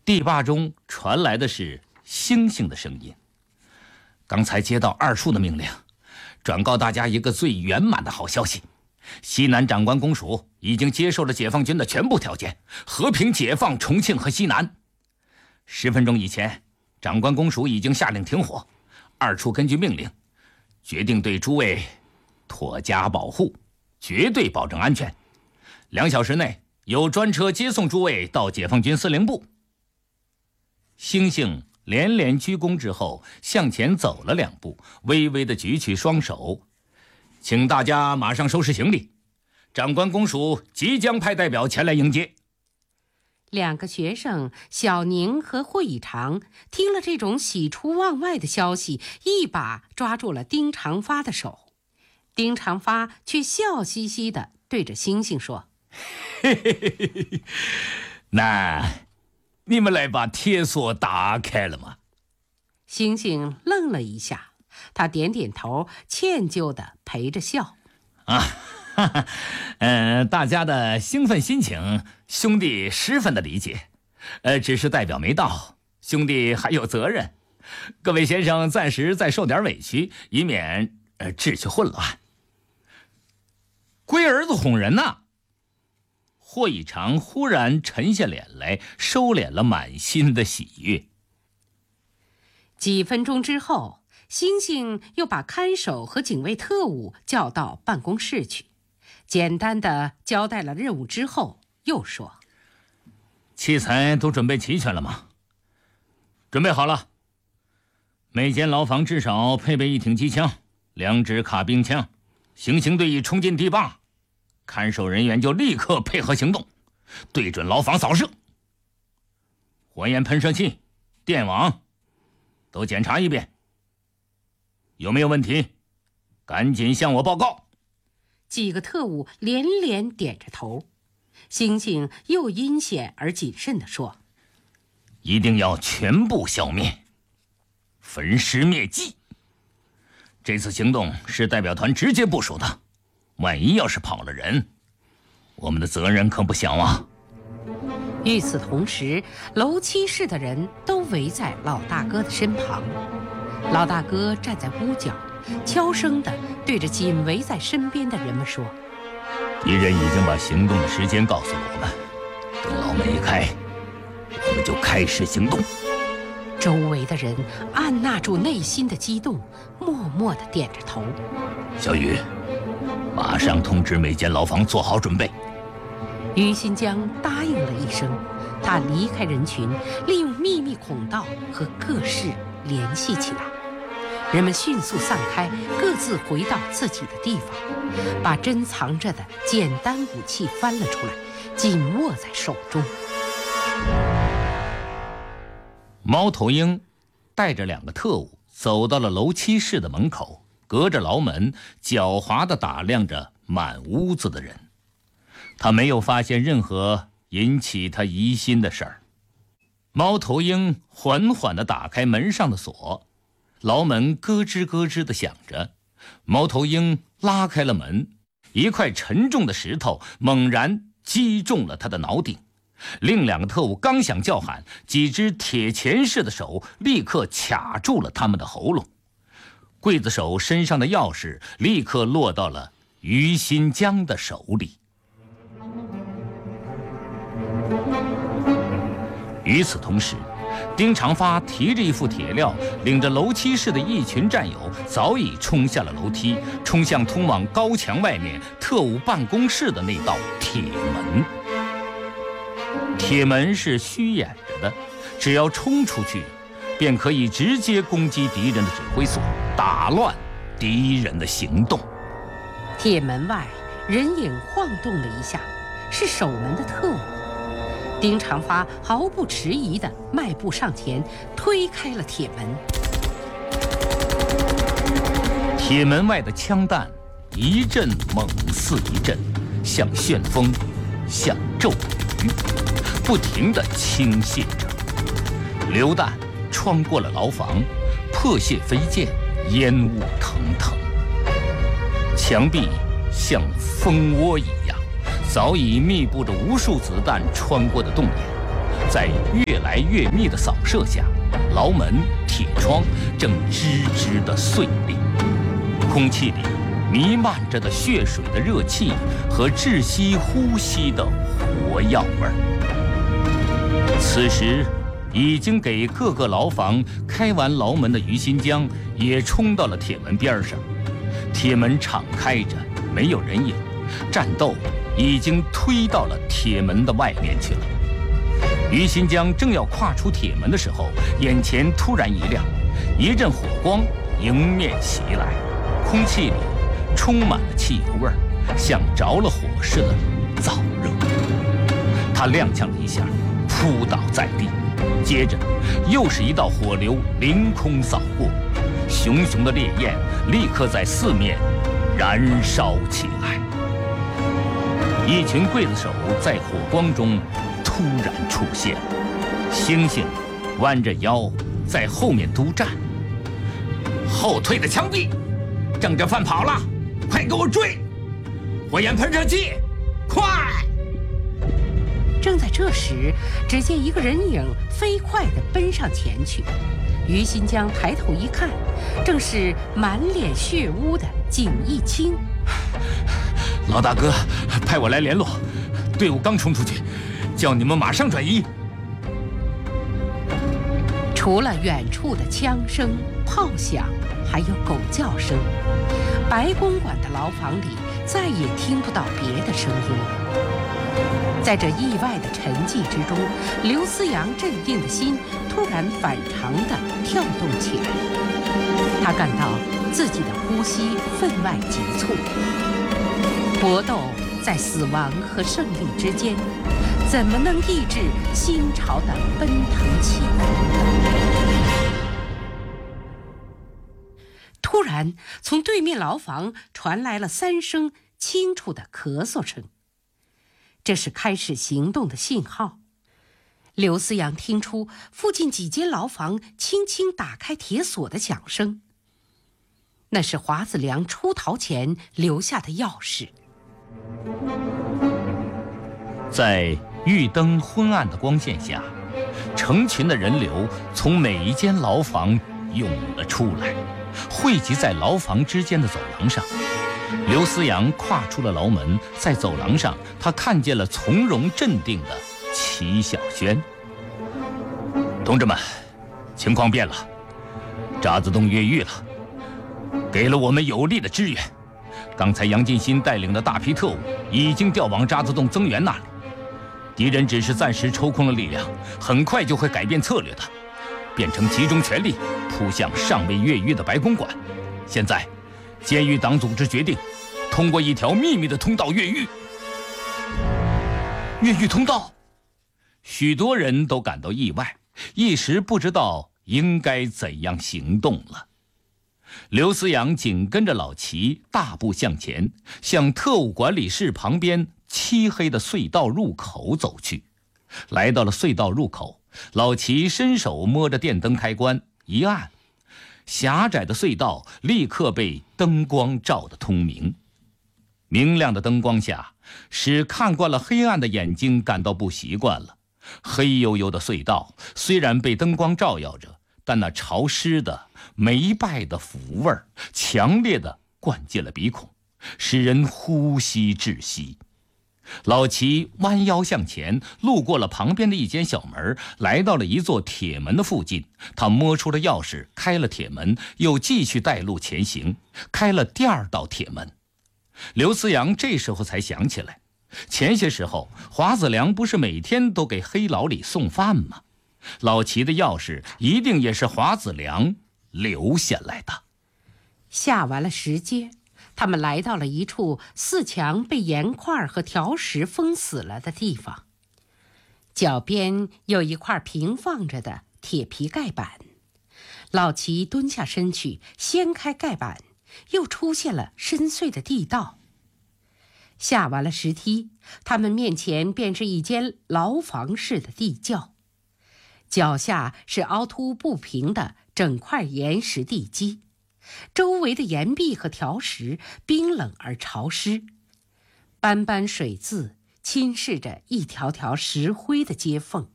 地坝中传来的是星星的声音。刚才接到二处的命令，转告大家一个最圆满的好消息：西南长官公署已经接受了解放军的全部条件，和平解放重庆和西南。10分钟以前，长官公署已经下令停火，二处根据命令，决定对诸位妥加保护，绝对保证安全。2小时内有专车接送诸位到解放军司令部。星星连连鞠躬之后，向前走了2步，微微地举起双手，请大家马上收拾行李，长官公署即将派代表前来迎接。 2个学生小宁和霍以常听了这种喜出望外的消息，一把抓住了丁长发的手。丁长发却笑嘻嘻地对着星星说： 嘿嘿嘿嘿，那你们来把铁锁打开了吗？ 星星愣了一下，他点点头，歉疚地陪着笑。 大家的兴奋心情，兄弟十分的理解。只是代表没到，兄弟还有责任。各位先生暂时再受点委屈，以免秩序混乱。龟儿子哄人呐！霍以常忽然沉下脸来，收敛了满心的喜悦。 几分钟之后，星星又把看守和警卫特务叫到办公室去，简单的交代了任务之后，又说： 器材都准备齐全了吗？准备好了。每间牢房至少配备1挺机枪、2支卡宾枪。行刑队一冲进地坝，看守人员就立刻配合行动，对准牢房扫射。火焰喷射器、电网都检查一遍，有没有问题赶紧向我报告。 几个特务连连点着头。星星又阴险而谨慎地说： 一定要全部消灭，焚尸灭迹。这次行动是代表团直接部署的，万一要是跑了人，我们的责任可不小啊。 与此同时，楼7室的人都围在老大哥的身旁。老大哥站在屋角，悄声地对着紧围在身边的人们说： 敌人已经把行动的时间告诉我们，等牢门一开，我们就开始行动。 周围的人按捺住内心的激动，默默地点着头。 小雨，马上通知每间牢房做好准备。 于新江答应了一声，他离开人群，利用秘密孔道和各室联系起来。人们迅速散开，各自回到自己的地方，把珍藏着的简单武器翻了出来，紧握在手中。 猫头鹰带着2个特务走到了楼7室的门口，隔着牢门狡猾地打量着满屋子的人。他没有发现任何引起他疑心的事儿。猫头鹰缓缓地打开门上的锁，牢门咯吱咯吱地响着。猫头鹰拉开了门，一块沉重的石头猛然击中了他的脑顶。另2个特务刚想叫喊，几只铁钳似的手立刻卡住了他们的喉咙。刽子手身上的钥匙立刻落到了于新江的手里。与此同时，丁长发提着一副铁镣，领着楼7室的一群战友早已冲下了楼梯，冲向通往高墙外面特务办公室的那道铁门。铁门是虚掩着的，只要冲出去，便可以直接攻击敌人的指挥所，打乱敌人的行动。 铁门外人影晃动了一下，是守门的特务。丁长发毫不迟疑地迈步上前，推开了铁门。 铁门外的枪弹一阵猛似一阵，像旋风，像骤雨，不停地倾泻着。榴弹穿过了牢房，破屑飞溅，烟雾腾腾。墙壁像蜂窝一样，早已密布着无数子弹穿过的洞眼， 在越来越密的扫射下，牢门、铁窗正吱吱地碎裂，空气里弥漫着的血水的热气和窒息呼吸的活药味儿。此时，已经给各个牢房开完牢门的于新江也冲到了铁门边上，铁门敞开着，没有人影，战斗已经推到了铁门的外面去了。于新江正要跨出铁门的时候，眼前突然一亮，一阵火光迎面袭来，空气里充满了汽油味儿，像着了火似的燥热。他踉跄了一下，扑倒在地，接着又是一道火流凌空扫过，熊熊的烈焰立刻在四面燃烧起来。一群刽子手在火光中突然出现，星星弯着腰在后面督战。后退的枪毙，正着犯跑了，快给我追！火焰喷射器，快！ 正在这时，只见一个人影飞快地奔上前去。于新江抬头一看，正是满脸血污的景义清。 老大哥派我来联络，队伍刚冲出去，叫你们马上转移。 除了远处的枪声、炮响，还有狗叫声，白公馆的牢房里再也听不到别的声音了。在这意外的沉寂之中，刘思洋镇定的心突然反常地跳动起来。他感到自己的呼吸分外急促。搏斗在死亡和胜利之间，怎么能抑制心潮的奔腾起伏呢？突然，从对面牢房传来了3声清楚的咳嗽声，这是开始行动的信号。刘思洋听出附近几间牢房轻轻打开铁锁的响声，那是华子良出逃前留下的钥匙。 在玉灯昏暗的光线下，成群的人流从每一间牢房涌了出来，汇集在牢房之间的走廊上。刘思洋跨出了牢门，在走廊上，他看见了从容镇定的齐小轩。同志们，情况变了，渣滓洞越狱了，给了我们有力的支援。刚才杨进新带领的大批特务已经调往渣滓洞增援那里，敌人只是暂时抽空了力量，很快就会改变策略的，变成集中全力扑向尚未越狱的白公馆。现在监狱党组织决定通过一条秘密的通道越狱。越狱通道，许多人都感到意外，一时不知道应该怎样行动了。刘思洋紧跟着老齐大步向前，向特务管理室旁边漆黑的隧道入口走去。来到了隧道入口，老齐伸手摸着电灯开关，一按，狭窄的隧道立刻被灯光照得通明。明亮的灯光下，使看惯了黑暗的眼睛感到不习惯了。黑黝黝的隧道虽然被灯光照耀着，但那潮湿的霉败的腐味儿强烈地灌进了鼻孔，使人呼吸窒息。老齐弯腰向前，路过了旁边的一间小门，来到了一座铁门的附近。他摸出了钥匙，开了铁门，又继续带路前行，开了第2道铁门。刘思洋这时候才想起来，前些时候华子良不是每天都给黑牢里送饭吗？老齐的钥匙一定也是华子良留下来的。 下完了石阶，他们来到了一处4墙被盐块和条石封死了的地方，脚边有一块平放着的铁皮盖板。老齐蹲下身去掀开盖板，又出现了深邃的地道。下完了石梯，他们面前便是一间牢房式的地窖，脚下是凹凸不平的整块岩石地基，周围的岩壁和条石冰冷而潮湿，斑斑水渍侵蚀着一条条石灰的接缝。